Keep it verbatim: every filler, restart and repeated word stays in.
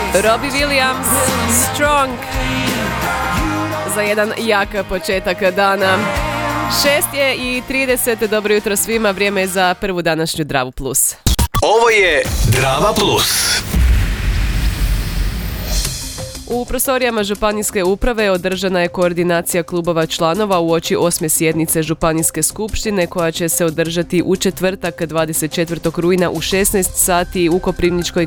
Robbie Williams, Strong, za jedan jak početak dana. šest je i trideset, dobro jutro svima, vrijeme je za prvu današnju Dravu Plus. Ovo je Drava Plus. U prostorijama Županijske uprave održana je koordinacija klubova članova uoči osme sjednice Županijske skupštine koja će se održati u četvrtak dvadeset četvrtog rujna u šesnaest sati u Koprivničkoj